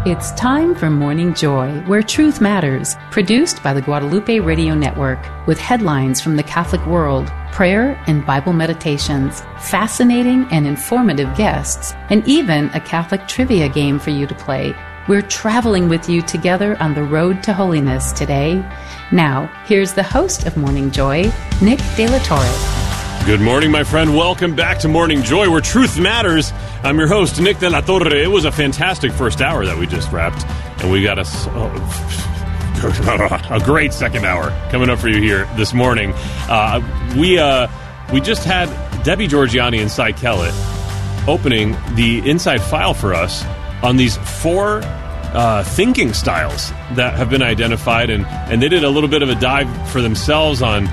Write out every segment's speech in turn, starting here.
It's time for Morning Joy, where truth matters, produced by the Guadalupe Radio Network, with headlines from the Catholic world, prayer and Bible meditations, fascinating and informative guests, and even a Catholic trivia game for you to play. We're traveling with you together on the road to holiness today. Now, here's the host of Morning Joy, Nick De La Torre. Good morning, my friend. Welcome back to Morning Joy, where truth matters. I'm your host, Nick De La Torre. It was a fantastic first hour that we just wrapped, and we got a great second hour coming up for you here this morning. We just had Debbie Georgiani and Cy Kellett opening the inside file for us on these four thinking styles that have been identified, and they did a little bit of a dive for themselves on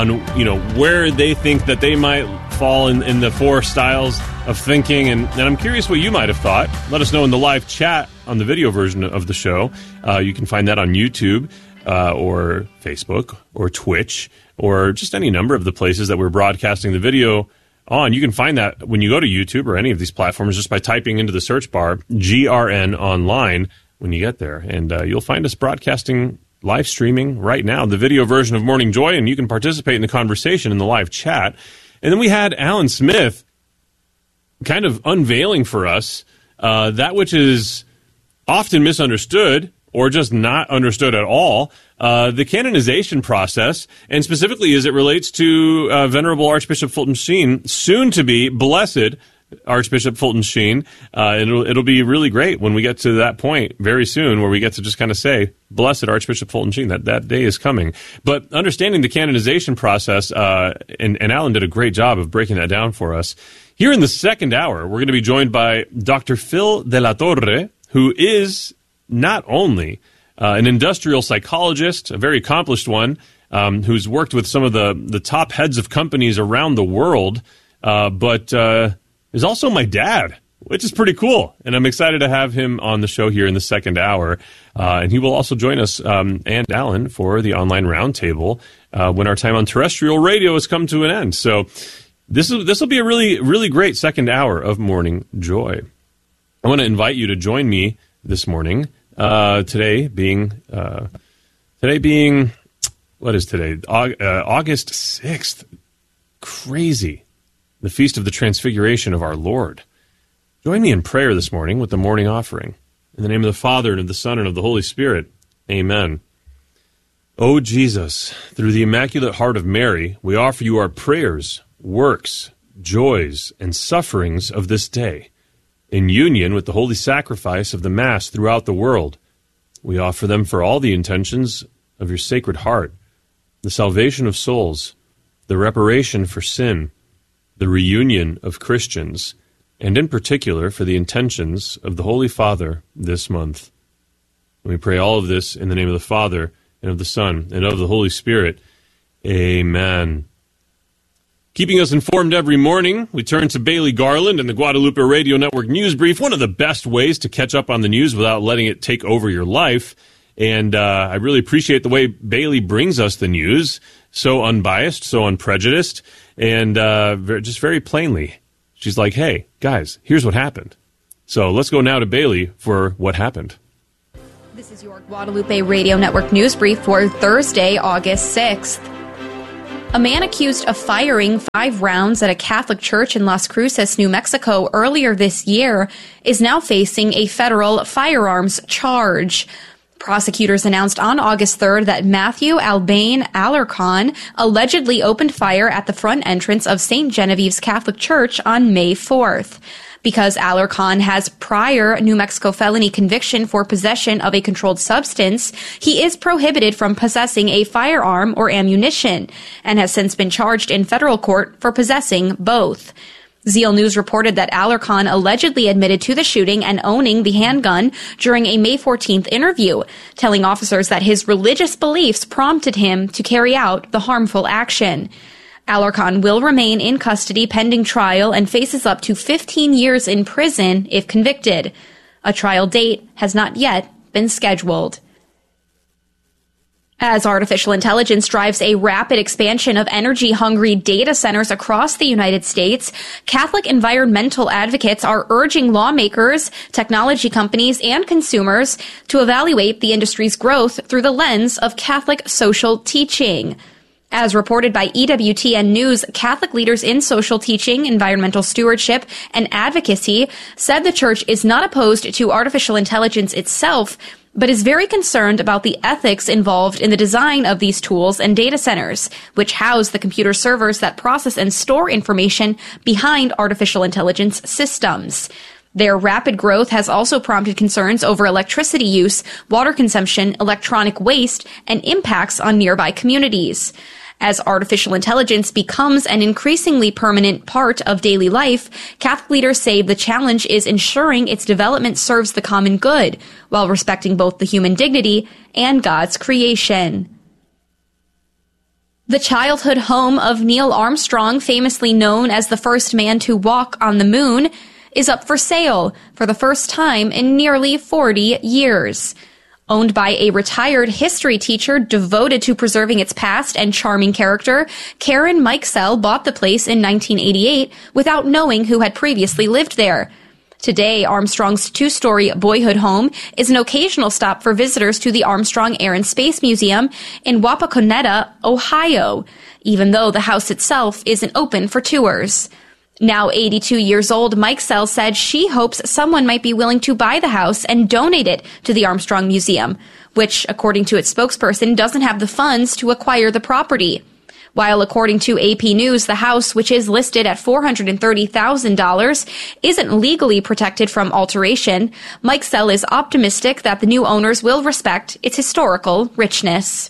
where they think that they might fall in the four styles of thinking, and I'm curious what you might have thought. Let us know in the live chat on the video version of the show. You can find that on YouTube or Facebook or Twitch or just any number of the places that we're broadcasting the video on. You can find that when you go to YouTube or any of these platforms just by typing into the search bar GRN Online when you get there, and you'll find us broadcasting, live streaming right now, the video version of Morning Joy, and you can participate in the conversation in the live chat. And then we had Alan Smith kind of unveiling for us that which is often misunderstood or just not understood at all, the canonization process, and specifically as it relates to Venerable Archbishop Fulton Sheen, soon to be blessed Archbishop Fulton Sheen. It'll be really great when we get to that point very soon where we get to just kind of say, blessed Archbishop Fulton Sheen. That day is coming. But understanding the canonization process, and Alan did a great job of breaking that down for us. Here in the second hour, we're going to be joined by Dr. Phil De La Torre, who is not only an industrial psychologist, a very accomplished one, who's worked with some of the top heads of companies around the world, but is also my dad, which is pretty cool. And I'm excited to have him on the show here in the second hour. And he will also join us and Alan for the online roundtable when our time on terrestrial radio has come to an end. So this will be a really, really great second hour of Morning Joy. I want to invite you to join me this morning. Today being what is today? August 6th. Crazy. The Feast of the Transfiguration of our Lord. Join me in prayer this morning with the morning offering. In the name of the Father, and of the Son, and of the Holy Spirit. Amen. O Jesus, through the Immaculate Heart of Mary, we offer you our prayers, works, joys, and sufferings of this day. In union with the holy sacrifice of the Mass throughout the world, we offer them for all the intentions of your Sacred Heart, the salvation of souls, the reparation for sin, the reunion of Christians, and in particular for the intentions of the Holy Father this month. And we pray all of this in the name of the Father, and of the Son, and of the Holy Spirit. Amen. Keeping us informed every morning, we turn to Bailey Garland and the Guadalupe Radio Network News Brief, one of the best ways to catch up on the news without letting it take over your life. And I really appreciate the way Bailey brings us the news, so unbiased, so unprejudiced, and just very plainly. She's like, hey, guys, here's what happened. So let's go now to Bailey for what happened. This is your Guadalupe Radio Network News Brief for Thursday, August 6th. A man accused of firing 5 rounds at a Catholic church in Las Cruces, New Mexico earlier this year is now facing a federal firearms charge. Prosecutors announced on August 3rd that Matthew Albane Alarcon allegedly opened fire at the front entrance of St. Genevieve's Catholic Church on May 4th. Because Alarcon has prior New Mexico felony conviction for possession of a controlled substance, he is prohibited from possessing a firearm or ammunition and has since been charged in federal court for possessing both. Zeal News reported that Alarcon allegedly admitted to the shooting and owning the handgun during a May 14th interview, telling officers that his religious beliefs prompted him to carry out the harmful action. Alarcon will remain in custody pending trial and faces up to 15 years in prison if convicted. A trial date has not yet been scheduled. As artificial intelligence drives a rapid expansion of energy-hungry data centers across the United States, Catholic environmental advocates are urging lawmakers, technology companies, and consumers to evaluate the industry's growth through the lens of Catholic social teaching. As reported by EWTN News, Catholic leaders in social teaching, environmental stewardship, and advocacy said the church is not opposed to artificial intelligence itself, but is very concerned about the ethics involved in the design of these tools and data centers, which house the computer servers that process and store information behind artificial intelligence systems. Their rapid growth has also prompted concerns over electricity use, water consumption, electronic waste, and impacts on nearby communities. As artificial intelligence becomes an increasingly permanent part of daily life, Catholic leaders say the challenge is ensuring its development serves the common good, while respecting both the human dignity and God's creation. The childhood home of Neil Armstrong, famously known as the first man to walk on the moon, is up for sale for the first time in nearly 40 years. Owned by a retired history teacher devoted to preserving its past and charming character, Karen Mikesell bought the place in 1988 without knowing who had previously lived there. Today, Armstrong's two-story boyhood home is an occasional stop for visitors to the Armstrong Air and Space Museum in Wapakoneta, Ohio, even though the house itself isn't open for tours. Now 82 years old, Mikesell said she hopes someone might be willing to buy the house and donate it to the Armstrong Museum, which, according to its spokesperson, doesn't have the funds to acquire the property. While according to AP News, the house, which is listed at $430,000, isn't legally protected from alteration, Mikesell is optimistic that the new owners will respect its historical richness.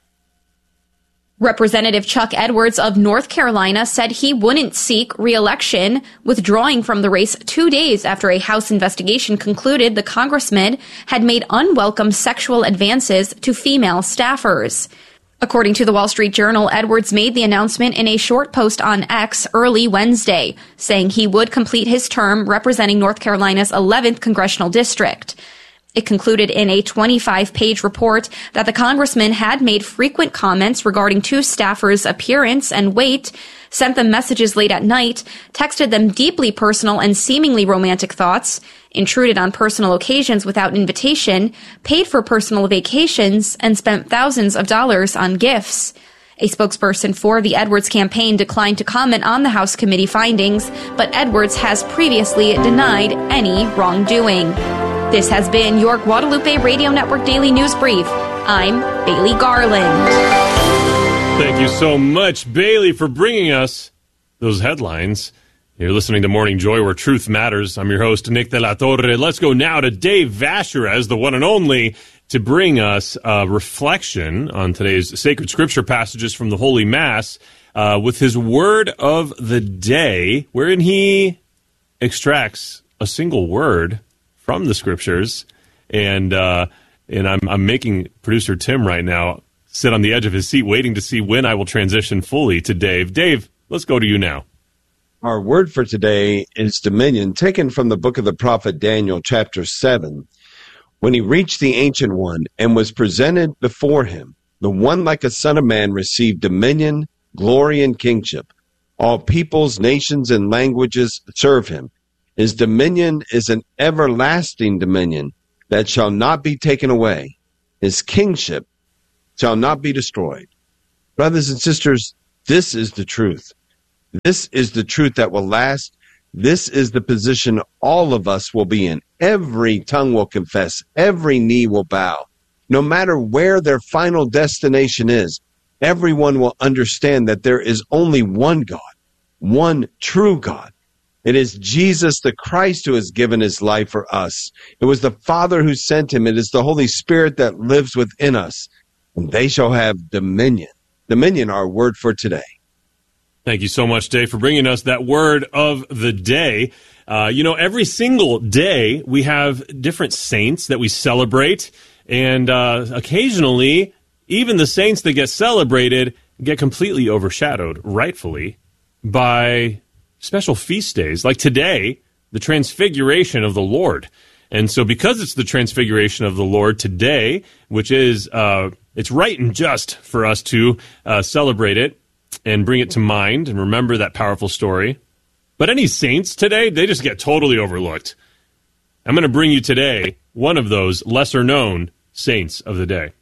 Representative Chuck Edwards of North Carolina said he wouldn't seek re-election, withdrawing from the race 2 days after a House investigation concluded the congressman had made unwelcome sexual advances to female staffers. According to the Wall Street Journal, Edwards made the announcement in a short post on X early Wednesday, saying he would complete his term representing North Carolina's 11th congressional district. It concluded in a 25-page report that the congressman had made frequent comments regarding two staffers' appearance and weight, sent them messages late at night, texted them deeply personal and seemingly romantic thoughts, intruded on personal occasions without invitation, paid for personal vacations, and spent thousands of dollars on gifts. A spokesperson for the Edwards campaign declined to comment on the House committee findings, but Edwards has previously denied any wrongdoing. This has been your Guadalupe Radio Network Daily News Brief. I'm Bailey Garland. Thank you so much, Bailey, for bringing us those headlines. You're listening to Morning Joy, where truth matters. I'm your host, Nick de la Torre. Let's go now to Dave Vasherez, the one and only, to bring us a reflection on today's sacred scripture passages from the Holy Mass with his word of the day, wherein he extracts a single word from the scriptures, and I'm making producer Tim right now sit on the edge of his seat, waiting to see when I will transition fully to Dave. Dave, let's go to you now. Our word for today is dominion, taken from the book of the prophet Daniel, chapter 7. When he reached the Ancient One and was presented before him, the one like a son of man received dominion, glory, and kingship. All peoples, nations, and languages serve him. His dominion is an everlasting dominion that shall not be taken away. His kingship shall not be destroyed. Brothers and sisters, this is the truth. This is the truth that will last. This is the position all of us will be in. Every tongue will confess. Every knee will bow. No matter where their final destination is, everyone will understand that there is only one God, one true God. It is Jesus the Christ who has given his life for us. It was the Father who sent him. It is the Holy Spirit that lives within us. And they shall have dominion. Dominion, our word for today. Thank you so much, Dave, for bringing us that word of the day. Every single day we have different saints that we celebrate. And occasionally, even the saints that get celebrated get completely overshadowed, rightfully, by special feast days, like today, the Transfiguration of the Lord. And so because it's the transfiguration of the Lord today, which is, it's right and just for us to celebrate it and bring it to mind and remember that powerful story. But any saints today, they just get totally overlooked. I'm going to bring you today one of those lesser-known saints of the day.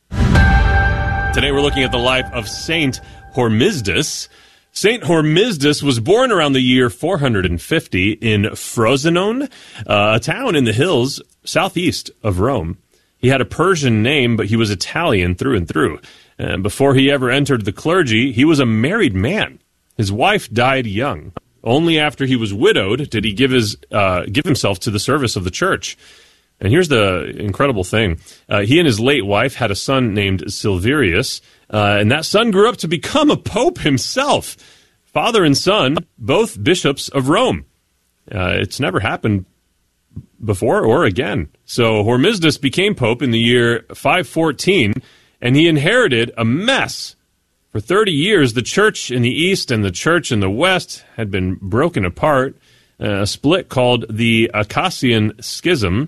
Today we're looking at the life of Saint Hormisdas. Saint Hormisdas was born around the year 450 in Frosinone, a town in the hills southeast of Rome. He had a Persian name, but he was Italian through and through. Before he ever entered the clergy, he was a married man. His wife died young. Only after he was widowed did he give himself to the service of the church. And here's the incredible thing. He and his late wife had a son named Silverius, and that son grew up to become a pope himself. Father and son, both bishops of Rome. It's never happened before or again. So Hormisdas became pope in the year 514, and he inherited a mess. For 30 years, the church in the east and the church in the west had been broken apart, a split called the Acacian Schism,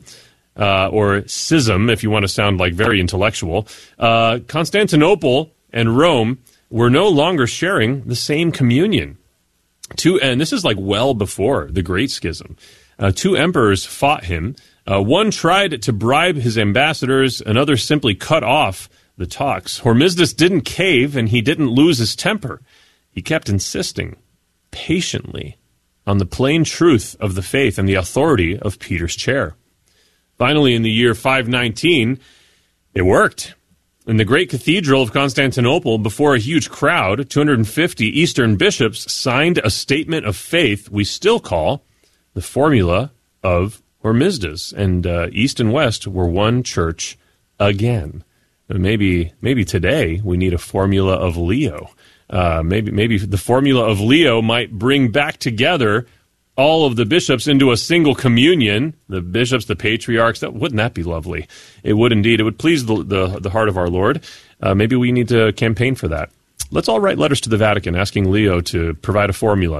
or schism, if you want to sound like very intellectual. Constantinople and Rome were no longer sharing the same communion. And this is like well before the Great Schism. Two emperors fought him. One tried to bribe his ambassadors, another simply cut off the talks. Hormisdas didn't cave, and he didn't lose his temper. He kept insisting, patiently, on the plain truth of the faith and the authority of Peter's chair. Finally, in the year 519, it worked. In the great cathedral of Constantinople, before a huge crowd, 250 Eastern bishops signed a statement of faith we still call the Formula of Hormisdas. And East and West were one church again. Maybe today we need a Formula of Leo. Maybe the Formula of Leo might bring back together all of the bishops into a single communion, the bishops, the patriarchs. Wouldn't that be lovely? It would indeed. It would please the heart of our Lord. Maybe we need to campaign for that. Let's all write letters to the Vatican asking Leo to provide a formula.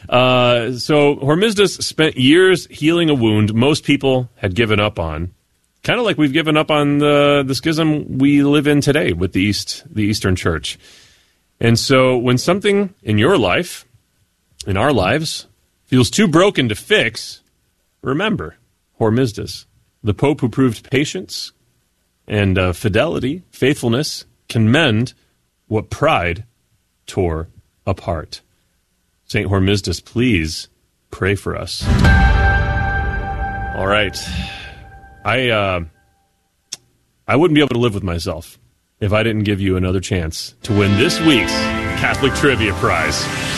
So Hormisdas spent years healing a wound most people had given up on, kind of like we've given up on the schism we live in today with the Eastern Church. And so when something in your life, in our lives, feels too broken to fix, remember Hormisdas, the Pope who proved patience and fidelity, faithfulness, can mend what pride tore apart. St. Hormisdas, please pray for us. All right. I wouldn't be able to live with myself if I didn't give you another chance to win this week's Catholic Trivia Prize.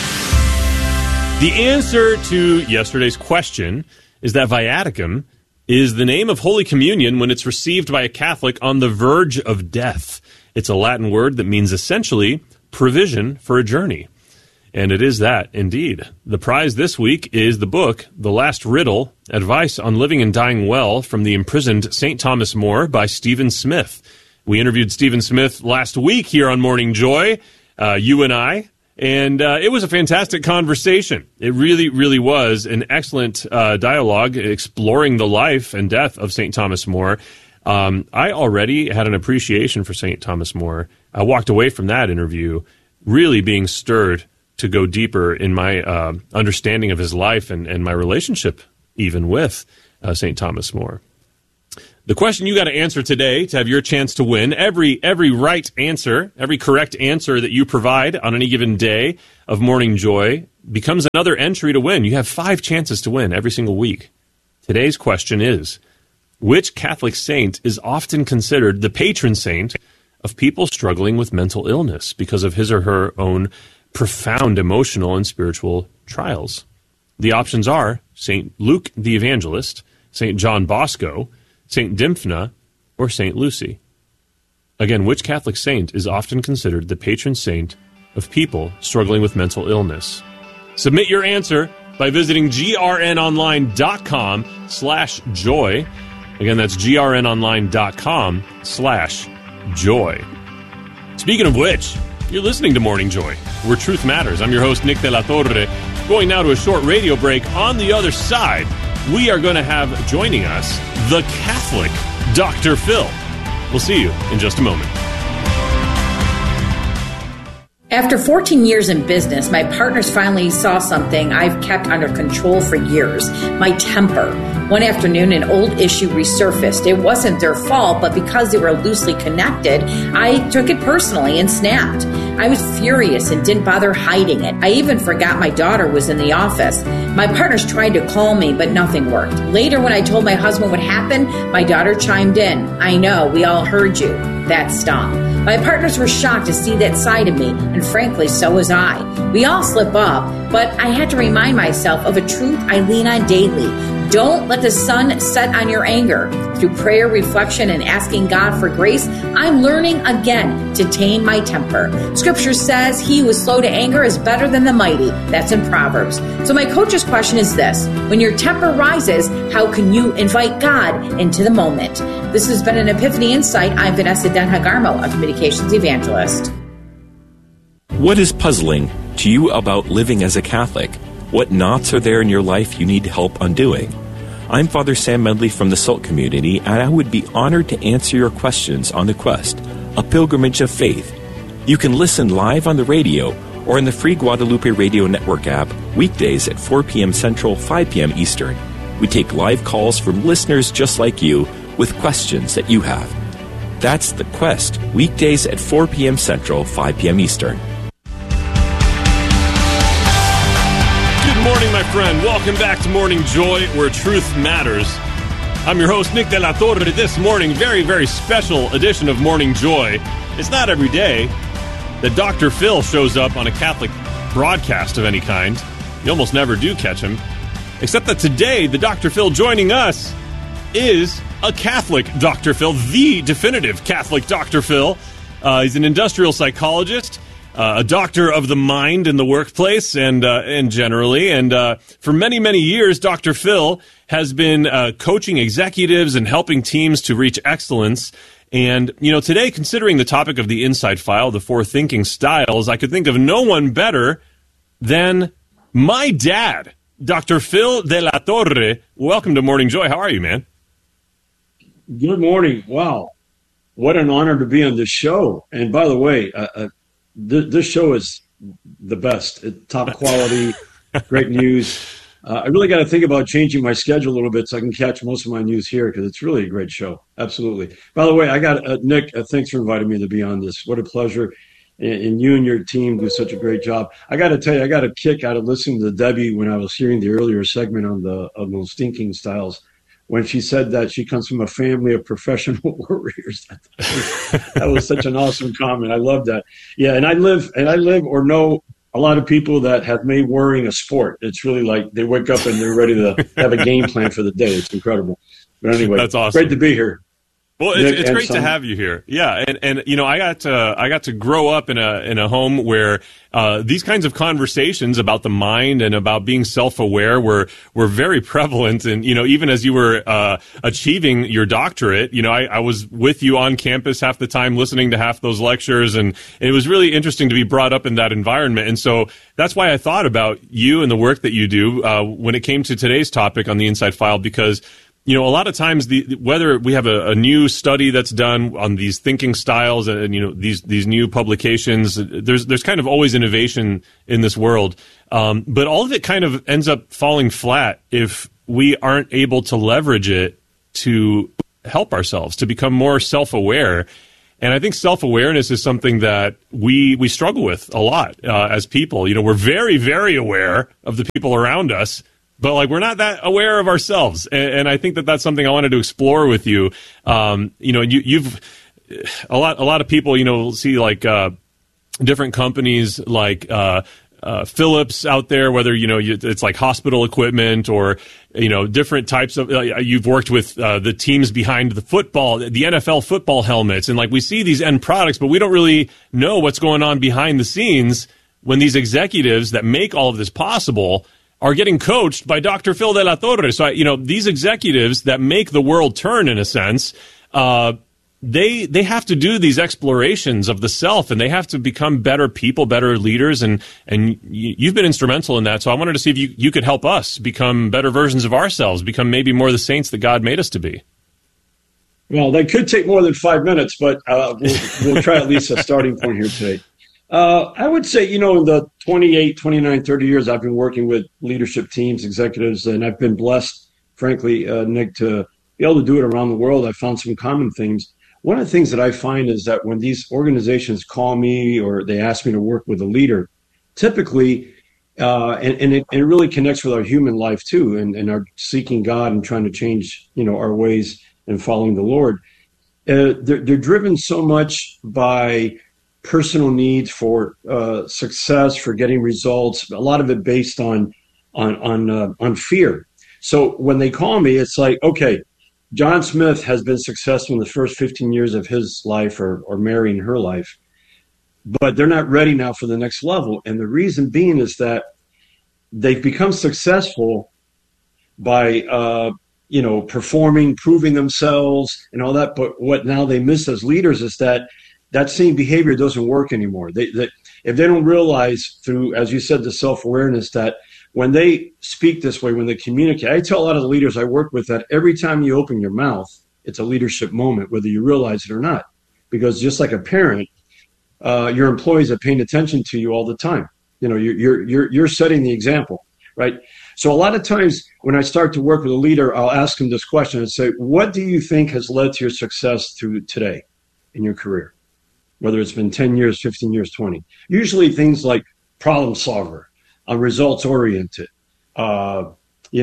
The answer to yesterday's question is that viaticum is the name of Holy Communion when it's received by a Catholic on the verge of death. It's a Latin word that means essentially provision for a journey. And it is that, indeed. The prize this week is the book, The Last Riddle, Advice on Living and Dying Well from the Imprisoned St. Thomas More by Stephen Smith. We interviewed Stephen Smith last week here on Morning Joy, you and I, and it was a fantastic conversation. It really, really was an excellent dialogue exploring the life and death of St. Thomas More. I already had an appreciation for St. Thomas More. I walked away from that interview really being stirred to go deeper in my understanding of his life and my relationship even with St. Thomas More. The question you got to answer today to have your chance to win, every right answer, every correct answer that you provide on any given day of Morning Joy becomes another entry to win. You have 5 chances to win every single week. Today's question is, which Catholic saint is often considered the patron saint of people struggling with mental illness because of his or her own profound emotional and spiritual trials? The options are St. Luke the Evangelist, St. John Bosco, St. Dymphna, or St. Lucy. Again, which Catholic saint is often considered the patron saint of people struggling with mental illness? Submit your answer by visiting grnonline.com/joy. Again, that's grnonline.com/joy. Speaking of which, you're listening to Morning Joy, where truth matters. I'm your host, Nick de la Torre. Going now to a short radio break. On the other side, we are going to have joining us the Catholic Dr. Phil. We'll see you in just a moment. After 14 years in business, my partners finally saw something I've kept under control for years, my temper. One afternoon, an old issue resurfaced. It wasn't their fault, but because they were loosely connected, I took it personally and snapped. I was furious and didn't bother hiding it. I even forgot my daughter was in the office. My partners tried to call me, but nothing worked. Later, when I told my husband what happened, my daughter chimed in. I know, we all heard you. That stung. My partners were shocked to see that side of me, and frankly, so was I. We all slip up, but I had to remind myself of a truth I lean on daily. Don't let the sun set on your anger. Through prayer, reflection, and asking God for grace, I'm learning again to tame my temper. Scripture says he who is slow to anger is better than the mighty. That's in Proverbs. So my coach's question is this. When your temper rises, how can you invite God into the moment? This has been an Epiphany Insight. I'm Vanessa Denhagarmo, a communications evangelist. What is puzzling to you about living as a Catholic? What knots are there in your life you need help undoing? I'm Father Sam Medley from the SALT community, and I would be honored to answer your questions on The Quest, a pilgrimage of faith. You can listen live on the radio or in the free Guadalupe Radio Network app weekdays at 4 p.m. Central, 5 p.m. Eastern. We take live calls from listeners just like you with questions that you have. That's The Quest, weekdays at 4 p.m. Central, 5 p.m. Eastern. Good morning, my friend. Welcome back to Morning Joy, where truth matters. I'm your host, Nick De La Torre. This morning, very, very special edition of Morning Joy. It's not every day that Dr. Phil shows up on a Catholic broadcast of any kind. You almost never do catch him. Except that today, the Dr. Phil joining us is a Catholic Dr. Phil, the definitive Catholic Dr. Phil. He's an industrial psychologist, a doctor of the mind in the workplace and generally. And for many, many years, Dr. Phil has been coaching executives and helping teams to reach excellence. And, you know, today, considering the topic of the Inside File, the 4 thinking styles, I could think of no one better than my dad, Dr. Phil De La Torre. Welcome to Morning Joy. How are you, man? Good morning. Wow. What an honor to be on this show. And by the way, this show is the best. Top quality, great news. I really got to think about changing my schedule a little bit so I can catch most of my news here because it's really a great show. Absolutely. By the way, I got Nick, thanks for inviting me to be on this. What a pleasure. And you and your team do such a great job. I got to tell you, I got a kick out of listening to Debbie when I was hearing the earlier segment on those thinking styles. When she said that she comes from a family of professional warriors. That was such an awesome comment. I love that. Yeah, and I live or know a lot of people that have made worrying a sport. It's really like they wake up and they're ready to have a game plan for the day. It's incredible. But anyway, that's awesome. Great to be here. Well, it's great to have you here. Yeah, and you know, I got to grow up in a home where these kinds of conversations about the mind and about being self-aware were very prevalent. And you know, even as you were achieving your doctorate, you know, I was with you on campus half the time, listening to half those lectures, and it was really interesting to be brought up in that environment. And so that's why I thought about you and the work that you do when it came to today's topic on the Inside File, because you know, a lot of times, whether we have a new study that's done on these thinking styles and you know, these new publications, there's kind of always innovation in this world. But all of it kind of ends up falling flat if we aren't able to leverage it to help ourselves, to become more self-aware. And I think self-awareness is something that we struggle with a lot as people. You know, we're very, very aware of the people around us, but like we're not that aware of ourselves, and I think that that's something I wanted to explore with you. You know, you've a lot of people, you know, see like different companies like Philips out there, whether you know it's like hospital equipment or you know different types of. You've worked with the teams behind the football, the NFL football helmets, and like we see these end products, but we don't really know what's going on behind the scenes when these executives that make all of this possible are getting coached by Dr. Phil De La Torre. So, you know, these executives that make the world turn, in a sense, they have to do these explorations of the self, and they have to become better people, better leaders, and you've been instrumental in that. So I wanted to see if you could help us become better versions of ourselves, become maybe more the saints that God made us to be. Well, that could take more than 5 minutes, but we'll try at least a starting point here today. I would say, in the 28, 29, 30 years I've been working with leadership teams, executives, and I've been blessed, frankly, Nick, to be able to do it around the world. I found some common themes. One of the things that I find is that when these organizations call me or they ask me to work with a leader, typically, and it really connects with our human life too, and our seeking God and trying to change, our ways and following the Lord. They're driven so much by personal needs for success, for getting results. A lot of it based on fear. So when they call me, it's like, okay, John Smith has been successful in the first 15 years of his life or marrying her life, but they're not ready now for the next level. And the reason being is that they've become successful by, performing, proving themselves and all that. But what now they miss as leaders is that same behavior doesn't work anymore. If they don't realize through, as you said, the self-awareness that when they speak this way, when they communicate, I tell a lot of the leaders I work with that every time you open your mouth, it's a leadership moment, whether you realize it or not. Because just like a parent, your employees are paying attention to you all the time. You're setting the example, right? So a lot of times when I start to work with a leader, I'll ask them this question and say, what do you think has led to your success through today in your career? Whether it's been 10 years, 15 years, 20. Usually things like problem solver, I'm results oriented, I'm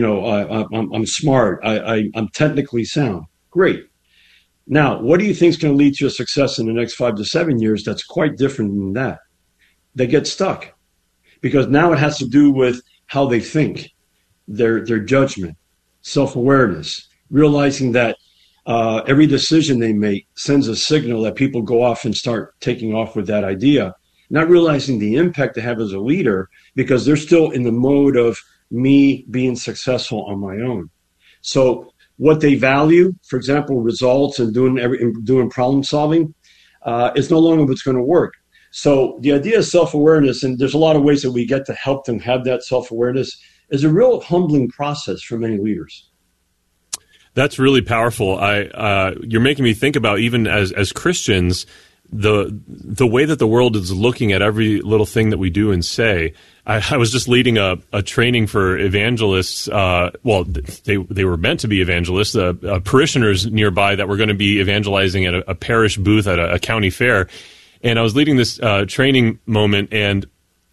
smart, I'm technically sound. Great. Now, what do you think is going to lead to your success in the next 5 to 7 years that's quite different than that? They get stuck because now it has to do with how they think, their judgment, self-awareness, realizing that every decision they make sends a signal that people go off and start taking off with that idea, not realizing the impact they have as a leader because they're still in the mode of me being successful on my own. So what they value, for example, results and doing problem solving, is no longer what's going to work. So the idea of self-awareness, and there's a lot of ways that we get to help them have that self-awareness, is a real humbling process for many leaders. That's really powerful. You're making me think about, even as Christians, the way that the world is looking at every little thing that we do and say. I was just leading a training for evangelists. They were meant to be evangelists, parishioners nearby that were going to be evangelizing at a parish booth at a county fair. And I was leading this training moment, and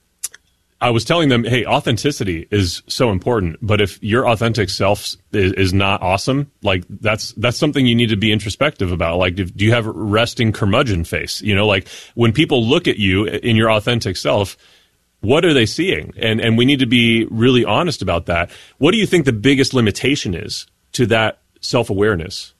I was telling them, hey, authenticity is so important, but if your authentic self is not awesome, like that's something you need to be introspective about. Like, do you have resting curmudgeon face? Like when people look at you in your authentic self, what are they seeing? And we need to be really honest about that. What do you think the biggest limitation is to that self-awareness?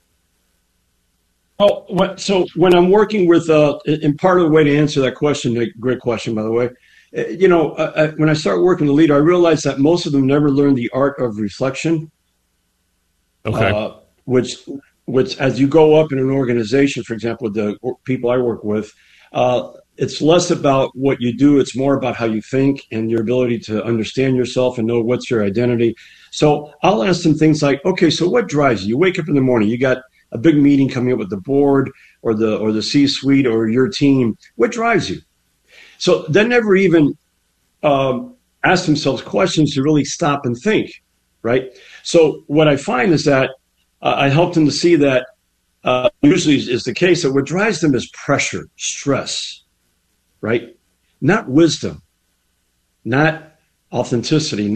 Oh, so when I'm working with, and part of the way to answer that question, Nick, great question, by the way, when I start working with a leader, I realize that most of them never learn the art of reflection. Okay. Which as you go up in an organization, for example, the people I work with, it's less about what you do. It's more about how you think and your ability to understand yourself and know what's your identity. So I'll ask them things like, okay, so what drives you? You wake up in the morning, you got a big meeting coming up with the board or the C-suite or your team. What drives you? So they never even ask themselves questions to really stop and think, right? So what I find is that I help them to see that usually is the case, that what drives them is pressure, stress, right? Not wisdom, not authenticity,